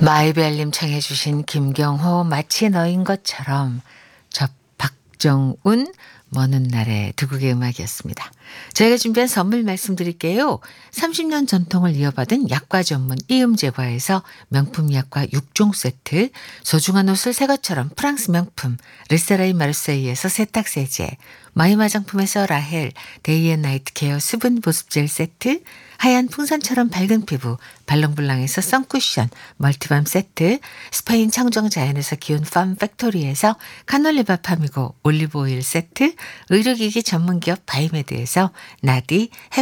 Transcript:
마이벨님 청해 주신 김경호 마치 너인 것처럼, 저 박정운 먼 훗날의 두 곡의 음악이었습니다. 저희가 준비한 선물 말씀드릴게요. 30년 전통을 이어받은 약과 전문 이음제과에서 명품 약과 6종 세트, 소중한 옷을 새 것처럼 프랑스 명품 르세라이 마르세이에서 세탁세제, 마이 화장품에서 라헬 데이앤나이트 케어 수분 보습젤 세트, 하얀 풍선처럼 밝은 피부 발롱블랑에서 선쿠션 멀티밤 세트, 스페인 청정 자연에서 기온 팜 팩토리에서 카놀리바 파미고 올리브오일 세트, 의료기기 전문기업 바이메드에서 나디